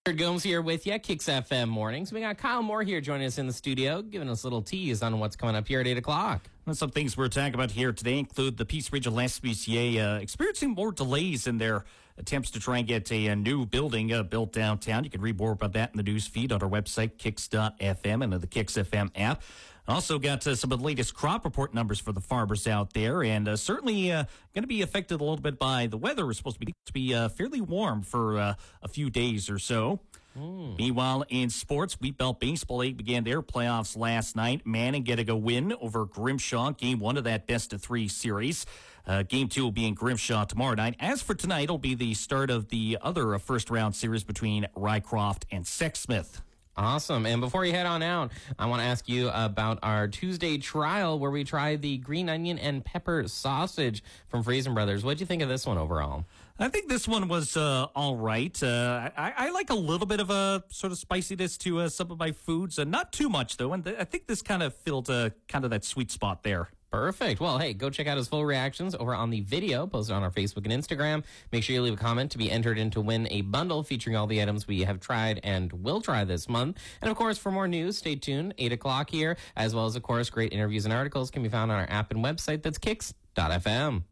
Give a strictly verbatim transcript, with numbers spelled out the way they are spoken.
Gomes here with you, Kicks F M Mornings. We got Kyle Moore here joining us in the studio, giving us a little tease on what's coming up here at eight o'clock. Well, some things we're talking about here today include the Peace Regional S P C A uh, experiencing more delays in their attempts to try and get a, a new building uh, built downtown. You can read more about that in the news feed on our website, kicks dot f m, and the Kicks F M app. Also got uh, some of the latest crop report numbers for the farmers out there, and uh, certainly uh, going to be affected a little bit by the weather. It's supposed to be, to be uh, fairly warm for uh, a few days or so. Mm. Meanwhile, in sports, Wheatbelt Baseball League began their playoffs last night. Manning getting a win over Grimshaw, game one of that best-of-three series. Uh, game two will be in Grimshaw tomorrow night. As for tonight, it'll be the start of the other uh, first-round series between Rycroft and Sexsmith. Awesome. And before you head on out, I want to ask you about our Tuesday trial where we tried the green onion and pepper sausage from Freson Brothers. What did you think of this one overall? I think this one was uh, all right. Uh, I, I like a little bit of a sort of spiciness to uh, some of my foods. Uh, not too much, though. And th- I think this kind of filled uh, kind of that sweet spot there. Perfect. Well, hey, go check out his full reactions over on the video posted on our Facebook and Instagram. Make sure you leave a comment to be entered in to win a bundle featuring all the items we have tried and will try this month. And, of course, for more news, stay tuned. eight o'clock here, as well as, of course, great interviews and articles can be found on our app and website. That's kicks dot f m.